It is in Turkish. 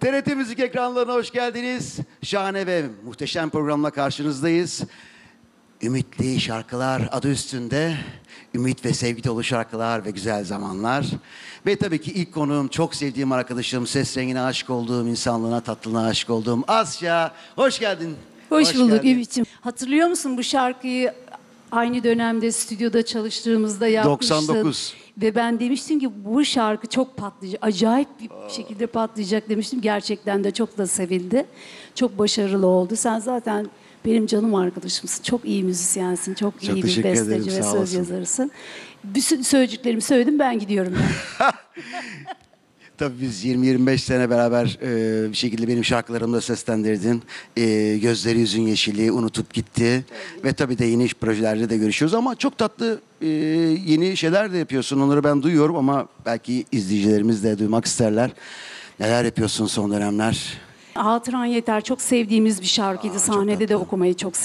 TRT Müzik ekranlarına hoş geldiniz. Şahane ve muhteşem programla karşınızdayız. Ümitli şarkılar adı üstünde. Ümit ve sevgi dolu şarkılar ve güzel zamanlar. Ve tabii ki ilk konuğum, çok sevdiğim arkadaşım, ses rengine aşık olduğum, insanlığına, tatlılığına aşık olduğum Asya. Hoş geldin. Hoş bulduk geldin. Ümit'ciğim. Hatırlıyor musun bu şarkıyı aynı dönemde stüdyoda çalıştığımızda yapmıştın. 99. Ve ben demiştim ki bu şarkı çok patlayacak, acayip bir şekilde patlayacak demiştim. Gerçekten de çok da sevildi. Çok başarılı oldu. Sen zaten benim canım arkadaşımsın. Çok iyi müzisyensin. Çok iyi bir teşekkür ederim, besteci ve sağ söz olasın. yazarısın. Bütün söyleyeceklerimi söyledim, ben gidiyorum. Tabii biz 20-25 sene beraber bir şekilde benim şarkılarımı da seslendirdin. Gözleri yüzün yeşili, unutup gitti. Ve tabii de yeni iş projelerde de görüşüyoruz ama çok tatlı yeni şeyler de yapıyorsun. Onları ben duyuyorum ama belki izleyicilerimiz de duymak isterler. Neler yapıyorsun son dönemler? Hatıran Yeter çok sevdiğimiz bir şarkıydı. Sahnede de okumayı çok